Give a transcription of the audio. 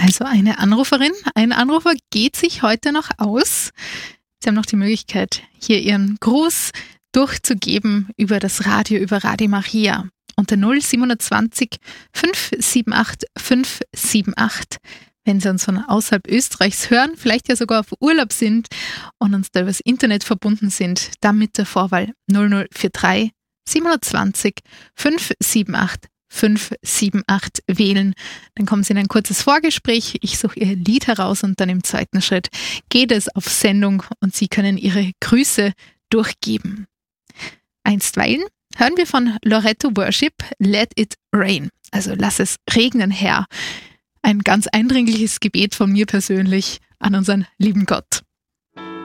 Also eine Anruferin, ein Anrufer geht sich heute noch aus. Sie haben noch die Möglichkeit, hier Ihren Gruß durchzugeben über das Radio, über Radio Maria. Unter 0720 578 578. Wenn Sie uns von außerhalb Österreichs hören, vielleicht ja sogar auf Urlaub sind und uns da übers Internet verbunden sind, dann mit der Vorwahl 0043 720 578 578 wählen. Dann kommen Sie in ein kurzes Vorgespräch. Ich suche Ihr Lied heraus und dann im zweiten Schritt geht es auf Sendung und Sie können Ihre Grüße durchgeben. Einstweilen hören wir von Loretto Worship Let It Rain. Also lass es regnen, Herr. Ein ganz eindringliches Gebet von mir persönlich an unseren lieben Gott.